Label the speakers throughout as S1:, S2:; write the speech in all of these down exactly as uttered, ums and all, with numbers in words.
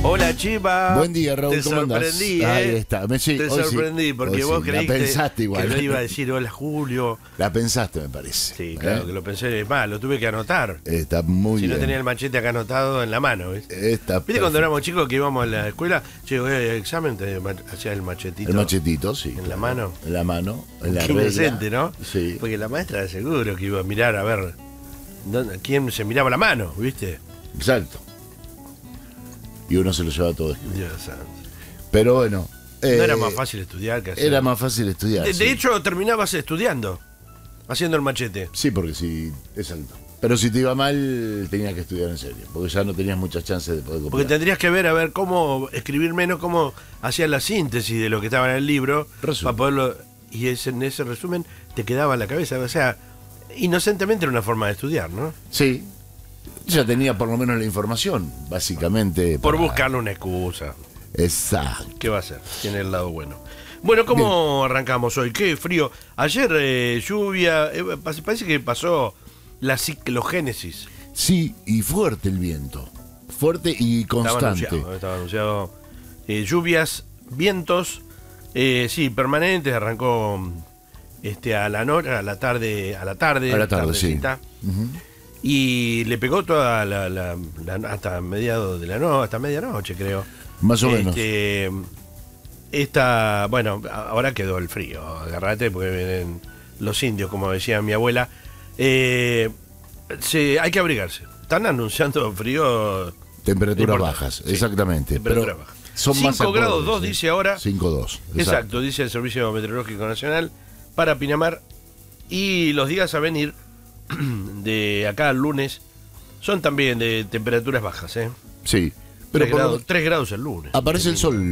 S1: Hola, Chiva.
S2: Buen día, Raúl.
S1: Te
S2: ¿Cómo andás?
S1: sorprendí, ¿eh?
S2: Ahí está. Me, sí,
S1: Te
S2: hoy
S1: sorprendí
S2: sí,
S1: porque
S2: hoy
S1: vos
S2: sí.
S1: creíste
S2: La pensaste igual.
S1: que no iba a decir hola, Julio.
S2: La pensaste, me parece.
S1: Sí, claro,
S2: ¿eh?
S1: que lo pensé mal, lo tuve que anotar.
S2: Está muy
S1: Si
S2: bien.
S1: no tenía el machete acá anotado en la mano, ¿viste?
S2: Está
S1: ¿Viste cuando éramos chicos que íbamos a la escuela? Che, voy al examen, te ma- hacía el machetito.
S2: El machetito, sí.
S1: ¿En
S2: claro.
S1: la mano?
S2: En la mano, en la
S1: Qué
S2: regla.
S1: inocente, ¿no?
S2: Sí.
S1: Porque la maestra de seguro que iba a mirar a ver dónde- quién se miraba la mano, ¿viste?
S2: Exacto. Y uno se lo lleva todo.
S1: Dios santo.
S2: Pero bueno. eh,
S1: No era más fácil estudiar que hacer.
S2: Era más fácil estudiar.
S1: De,
S2: sí.
S1: de hecho, terminabas estudiando, haciendo el machete.
S2: Sí, porque si. Exacto. Pero si te iba mal, tenías que estudiar en serio. Porque ya no tenías muchas chances de poder copiar.
S1: Porque tendrías que ver a ver cómo escribir menos, cómo hacías la síntesis de lo que estaba en el libro.
S2: Resumen.
S1: Para poderlo. Y ese, en ese resumen te quedaba en la cabeza. O sea, inocentemente era una forma de estudiar, ¿no?
S2: Sí. Ya tenía por lo menos la información, básicamente.
S1: Por
S2: para-
S1: buscarle una excusa.
S2: Exacto.
S1: ¿Qué va a hacer? Tiene el lado bueno. Bueno, ¿cómo arrancamos hoy? Qué frío. Ayer eh, lluvia. eh, pas- parece que pasó la ciclogénesis.
S2: Sí, y fuerte el viento. Fuerte y
S1: Estaba
S2: constante.
S1: anunciado. Estaba anunciado. Eh, lluvias, vientos, eh, sí, permanentes. Arrancó este a la noche, a la tarde, a la tarde,
S2: A la tarde, sí.
S1: tardecita.
S2: Ujú.
S1: Y le pegó toda la, la- la- hasta mediados de la noche, hasta medianoche, creo.
S2: Más o menos.
S1: Este, esta, bueno, ahora quedó el frío, agarrate porque vienen los indios, como decía mi abuela. Eh, se, hay que abrigarse. Están anunciando frío.
S2: Temperaturas
S1: importante,
S2: bajas,
S1: sí,
S2: exactamente.
S1: temperatura
S2: Pero
S1: baja.
S2: son más
S1: cinco grados
S2: acordes,
S1: dos,
S2: ¿eh?
S1: dice ahora.
S2: cinco dos.
S1: Exacto, dice el Servicio Meteorológico Nacional para Pinamar. Y los días a venir, de acá al lunes, son también de temperaturas bajas, ¿eh?
S2: Sí. Pero
S1: tres,
S2: por lo-
S1: grados, tres grados el lunes.
S2: aparece el sol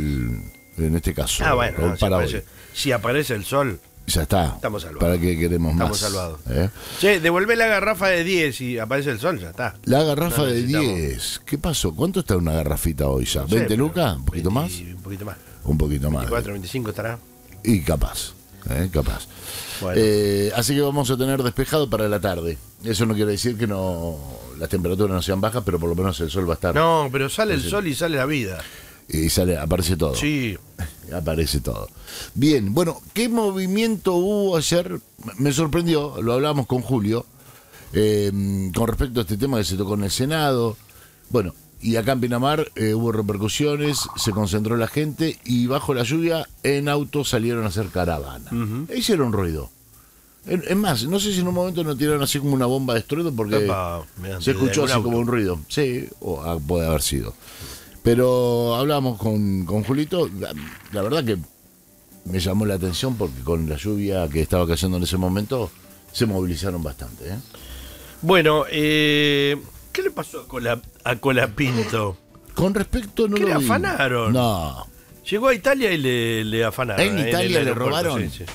S2: en este caso.
S1: Ah, bueno,
S2: o
S1: no, si,
S2: para
S1: aparece,
S2: hoy.
S1: si aparece el sol.
S2: Ya está.
S1: Estamos salvados.
S2: ¿Para qué queremos
S1: Estamos
S2: más?
S1: salvados.
S2: ¿Eh?
S1: Che, devolvé la garrafa de diez y aparece el sol, ya está.
S2: La garrafa
S1: No
S2: de
S1: necesitamos.
S2: diez. ¿Qué pasó? ¿Cuánto está una garrafita hoy ya?
S1: No sé,
S2: ¿veinte
S1: pero
S2: lucas? ¿Un poquito más?
S1: veinte, Un poquito más.
S2: Un poquito más.
S1: veinticuatro, veinticinco estará.
S2: Y capaz. ¿eh? Capaz.
S1: Bueno.
S2: Eh, así que vamos a tener despejado para la tarde. Eso no quiere decir que no las temperaturas no sean bajas, pero por lo menos el sol va a estar.
S1: No, pero sale el
S2: Sí.
S1: sol y sale la vida.
S2: Y sale, aparece todo.
S1: Sí.
S2: Aparece todo. Bien, bueno, ¿qué movimiento hubo ayer? Me sorprendió, lo hablamos con Julio, eh, con respecto a este tema que se tocó en el Senado. Bueno, y acá en Pinamar eh, hubo repercusiones, se concentró la gente y bajo la lluvia en auto salieron a hacer caravana.
S1: Ujú.
S2: E hicieron ruido. Es es más, no sé si en un momento no tiraron así como una bomba de estruendo porque
S1: Epa, mirá,
S2: se
S1: de
S2: escuchó
S1: algún
S2: así
S1: auto.
S2: como un ruido. Sí, o ah, puede haber sido. Pero hablamos con, con Julito, la, la verdad que me llamó la atención porque con la lluvia que estaba cayendo en ese momento se movilizaron bastante. ¿eh?
S1: Bueno, eh, ¿qué le pasó a, Cola, a Colapinto?
S2: Con respecto no
S1: ¿Qué
S2: lo
S1: le
S2: vi.
S1: afanaron?
S2: No.
S1: Llegó a Italia y le, le afanaron.
S2: ¿En
S1: ahí
S2: Italia
S1: el
S2: le
S1: aeropuerto,
S2: robaron?
S1: sí, sí.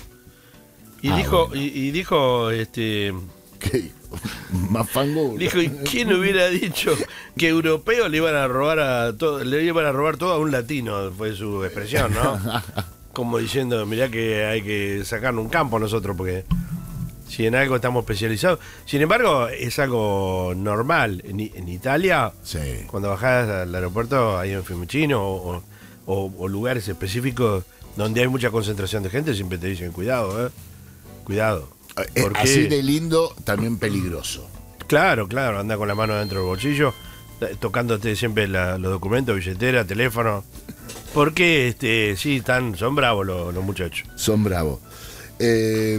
S1: Y
S2: Ah,
S1: dijo,
S2: bueno.
S1: y, y dijo, este,
S2: ¿Qué? Más fango.
S1: dijo, ¿y quién hubiera dicho que europeos le iban a robar a todo, le iban a robar todo a un latino? Fue su expresión, ¿no? Como diciendo, mirá que hay que sacar un campo nosotros, porque si en algo estamos especializados. Sin embargo, es algo normal. En, I- en Italia,
S2: Sí.
S1: cuando bajás al aeropuerto, ahí en Fiumicino o, o- o lugares específicos donde hay mucha concentración de gente, siempre te dicen, cuidado, ¿eh? Cuidado.
S2: Eh,
S1: Porque-
S2: Así de lindo, también peligroso.
S1: Claro, claro, anda con la mano dentro del bolsillo, eh, tocándote siempre la- los documentos, billetera, teléfono. Porque, este, sí, están, son bravos los, los muchachos.
S2: Son bravos. Eh,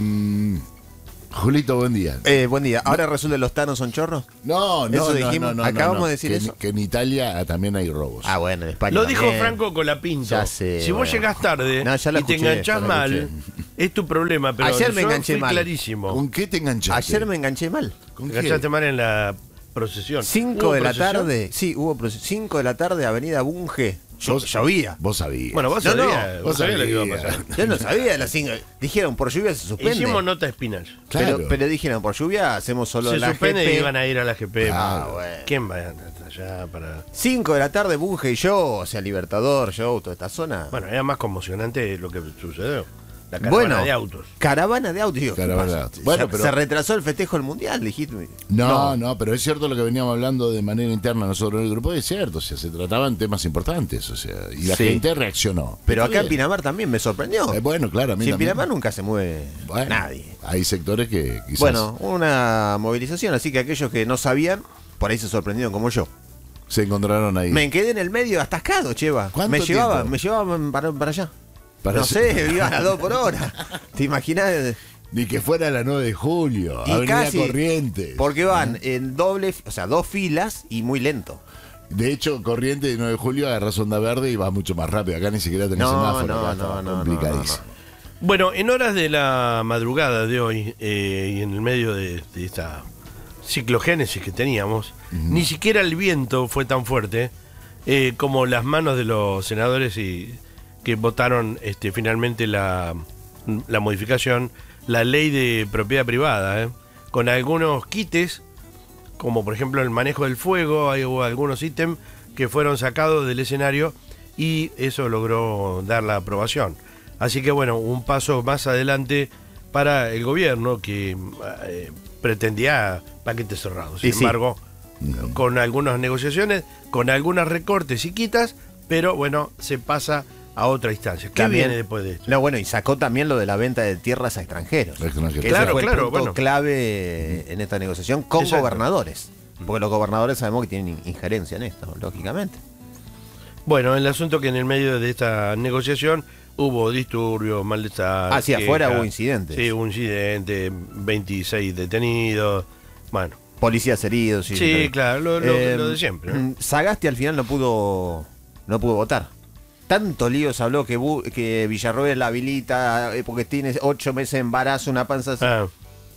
S2: Julito, buen día.
S3: Eh, buen día. ¿Ahora resulta que los tanos son chorros?
S2: No, no,
S3: Eso
S2: no,
S3: dijimos.
S2: no, no,
S3: Acabamos
S2: no,
S3: de decir
S2: que,
S3: eso.
S2: que en Italia ah, también hay robos.
S3: Ah, bueno, en España
S1: Lo dijo
S3: también.
S1: Franco Colapinto.
S3: Ya sé,
S1: si vos
S3: bueno.
S1: llegás tarde
S3: No, ya la
S1: y te
S3: escuché,
S1: enganchás
S3: ya la
S1: mal,
S3: escuché.
S1: es tu problema. Pero
S3: Ayer me
S1: yo
S3: enganché
S1: fui
S3: mal.
S1: clarísimo.
S2: ¿Con qué te enganchaste?
S3: Ayer me enganché mal.
S2: ¿Con
S1: Te
S2: qué?
S1: enganchaste mal en la procesión.
S3: cinco
S1: ¿Hubo
S3: de la
S1: procesión?
S3: tarde. Sí, hubo procesión. cinco de la tarde, Avenida Bunge. Yo,
S2: Vos-
S3: llovía.
S2: Vos sabías.
S1: Bueno, vos
S3: No, no,
S1: sabías, vos
S2: vos
S1: sabías lo que iba a
S2: sabías.
S1: pasar.
S3: Yo no sabía de las cinco. Dijeron, por lluvia se suspende.
S1: Hicimos nota espinal.
S2: Claro.
S3: Pero, pero dijeron, por lluvia hacemos solo
S1: Se
S3: la
S1: suspende
S3: G P.
S1: y iban a ir a la G P.
S2: Claro.
S3: Ah, bueno.
S1: ¿Quién va hasta allá para...?
S3: cinco de la tarde, Bunge y yo, o sea, Libertador, yo, toda esta zona.
S1: Bueno, era más conmocionante lo que sucedió. La caravana
S3: Bueno,
S1: de autos.
S3: Caravana de autos. Digo, ¿qué
S2: Caravana
S3: pasa?
S2: de autos. Bueno,
S3: se,
S2: pero-
S3: se retrasó el festejo del mundial, dijiste.
S2: No, no, pero es cierto lo que veníamos hablando de manera interna nosotros en el grupo, es cierto, o sea, se trataban temas importantes, o sea, y la
S3: Sí.
S2: gente reaccionó.
S3: Pero
S2: Está
S3: acá en
S2: bien.
S3: Pinamar también me sorprendió.
S2: Eh, bueno, claro, a mí
S3: si en
S2: también.
S3: Pinamar nunca se mueve
S2: Bueno,
S3: nadie.
S2: Hay sectores que quizás...
S3: Bueno, una movilización, así que aquellos que no sabían, por ahí se sorprendieron como yo.
S2: se encontraron ahí.
S3: Me quedé en el medio atascado, Cheva.
S2: ¿Cuánto
S3: Me llevaba,
S2: tiempo?
S3: me llevaban para, para allá.
S2: Para
S3: no
S2: hacer-
S3: sé, iban a dos por hora. ¿Te imaginas?
S2: Ni que fuera la nueve de julio,
S3: Y
S2: Avenida
S3: casi,
S2: Corrientes.
S3: porque van en doble, o sea, dos filas y muy lento.
S2: De hecho, Corrientes de nueve de julio agarrás onda verde y vas mucho más rápido. Acá ni siquiera tenés
S3: No,
S2: semáforo.
S3: no,
S2: acá
S3: no,
S2: está
S3: no, no,
S2: complicadísimo.
S1: Bueno, en horas de la madrugada de hoy eh, y en el medio de, de esta ciclogénesis que teníamos, ni siquiera el viento fue tan fuerte eh, como las manos de los senadores y, que votaron este, finalmente la, la modificación, la ley de propiedad privada, eh, con algunos quites, como por ejemplo el manejo del fuego, hay hubo algunos ítems que fueron sacados del escenario y eso logró dar la aprobación. Así que bueno, un paso más adelante para el gobierno que eh, pretendía paquetes cerrados. Sin
S3: Y sí.
S1: embargo, con algunas negociaciones, con algunas recortes y quitas, pero bueno, se pasa a otra instancia. ¿Qué
S3: También-
S1: viene después de esto?
S3: No, bueno, y sacó también lo de la venta de tierras a extranjeros.
S2: Extranjeros.
S3: Que
S1: Claro,
S3: ese fue el
S1: claro,
S3: punto
S1: bueno.
S3: clave en esta negociación con
S1: Exacto.
S3: gobernadores. Porque los gobernadores sabemos que tienen injerencia en esto, lógicamente.
S1: Bueno, el asunto que en el medio de esta negociación hubo disturbios, malestar.
S3: Ah, sí, afuera
S1: quejas.
S3: hubo incidentes.
S1: Sí, hubo un incidente, veintiséis detenidos. Bueno,
S3: Policías heridos. y-
S1: sí, claro, lo, lo-
S3: Eh,
S1: lo de siempre, ¿no?
S3: mm, Sagasti al final no pudo no pudo votar. Tanto lío se habló que, Bu- que Villarroel la habilita eh, porque tiene ocho meses de embarazo, una panza así.
S1: Ah,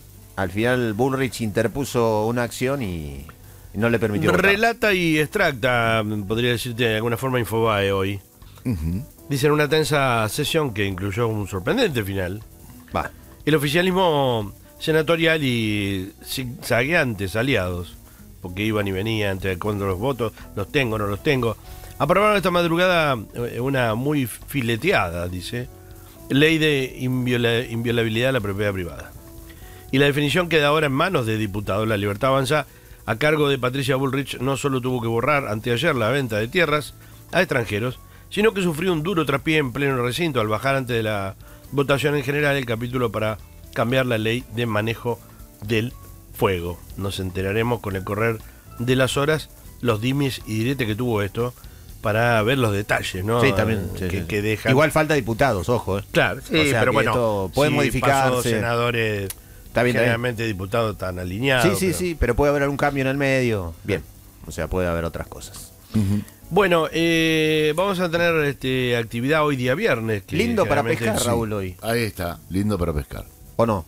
S3: Al final Bullrich interpuso una acción y, y no le permitió votar.
S1: relata y extracta, podría decirte de alguna forma, Infobae hoy.
S2: Ujú.
S1: Dicen una tensa sesión que incluyó un sorprendente final.
S3: Va.
S1: El oficialismo senatorial y zigzagueantes aliados, porque iban y venían entre cuando los votos, los tengo, no los tengo, aprobaron esta madrugada eh, una muy fileteada, dice, ley de inviola- inviolabilidad de la propiedad privada. Y la definición queda ahora en manos de diputados. La Libertad Avanza, a cargo de Patricia Bullrich, no solo tuvo que borrar anteayer la venta de tierras a extranjeros, sino que sufrió un duro traspié en pleno recinto al bajar antes de la votación en general el capítulo para cambiar la ley de manejo del fuego. Nos enteraremos con el correr de las horas los dimes y diretes que tuvo esto para ver los detalles, ¿no?
S3: Sí, también.
S1: Eh,
S3: sí,
S1: que,
S3: sí.
S1: que dejan.
S3: Igual falta diputados, ojo. eh.
S1: Claro, sí,
S3: O sea,
S1: pero
S3: que
S1: bueno,
S3: esto puede
S1: sí,
S3: modificarse.
S1: paso senadores,
S3: Está bien, está bien.
S1: generalmente diputados tan alineados.
S3: Sí, sí,
S1: pero-
S3: sí, pero puede haber algún cambio en el medio. Bien. O sea, puede haber otras cosas.
S2: Ujú.
S1: Bueno, eh, vamos a tener este, actividad hoy día viernes. que
S3: Lindo para
S1: generalmente-
S3: pescar,
S1: sí.
S3: Raúl, hoy.
S2: Ahí está, lindo para pescar.
S3: ¿O no?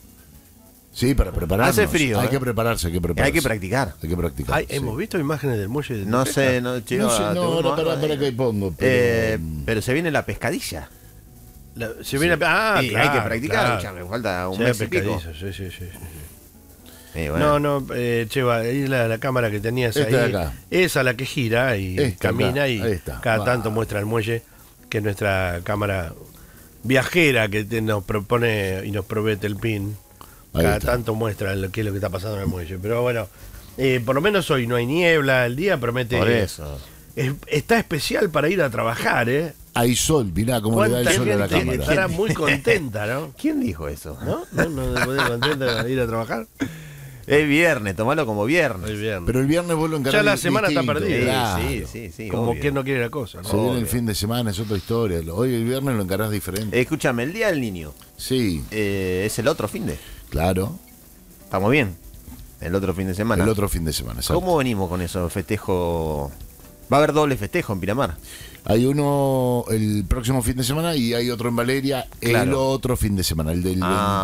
S2: Sí, para prepararnos.
S3: Hace frío,
S2: Hay
S3: ¿eh?
S2: que prepararse, hay que prepararse.
S3: Hay que practicar.
S2: Hay que practicar.
S1: Ay,
S2: sí.
S1: ¿hemos visto imágenes del muelle de
S3: No
S1: pesca?
S3: sé, no, chico,
S2: No sé,
S3: te
S2: no,
S3: uno-
S2: ahora para, para que pongo. Pero,
S3: Eh, pero se viene la pescadilla.
S1: La- se viene a- ah,
S3: y
S1: claro,
S3: hay que practicar,
S1: claro.
S3: ya me falta un
S1: Sí,
S3: mes y pico.
S1: pescadizo, sí, sí, sí, sí, sí.
S3: Eh, bueno.
S1: No, no, eh, Cheva, ahí la, la cámara que tenías
S2: Esta de
S1: ahí,
S2: acá.
S1: esa la que gira y
S2: Esta
S1: camina
S2: acá,
S1: y
S2: ahí está.
S1: cada
S2: Va.
S1: tanto muestra el muelle, que es nuestra cámara viajera que te- nos propone y nos provee el pin.
S2: Ahí
S1: Cada
S2: está.
S1: tanto muestra lo que es lo que está pasando en el muelle. Pero bueno, eh, por lo menos hoy no hay niebla, el día promete.
S3: Por eso.
S1: Es- está especial para ir a trabajar, ¿eh?
S2: Hay sol, mirá cómo le da el
S1: ¿Cuánta
S2: sol a la
S1: gente
S2: cámara.
S1: estará muy contenta, ¿no?
S3: ¿Quién dijo eso?
S1: ¿No? ¿No? ¿No te podés contenta de ir a trabajar?
S3: Es viernes, tomalo como viernes.
S1: Muy bien.
S2: Pero el viernes vos lo encarás
S1: Ya la
S2: di-
S1: semana está
S2: distinto,
S1: perdida.
S2: claro.
S3: Sí, sí, sí.
S1: Como
S3: obvio.
S1: que no quiere la cosa, ¿no?
S2: Se viene el
S3: Obvio.
S2: fin de semana, es otra historia. Hoy el viernes lo encarás diferente.
S3: Escúchame, el Día del Niño
S2: Sí,
S3: eh, es el otro fin de.
S2: claro.
S3: Estamos bien. El otro fin de semana.
S2: El otro fin de semana. exacto.
S3: ¿Cómo venimos con eso? Festejo. Va a haber doble festejo en Pinamar.
S2: Hay uno el próximo fin de semana y hay otro en Valeria el
S3: Claro.
S2: otro fin de semana, el del
S3: Ah,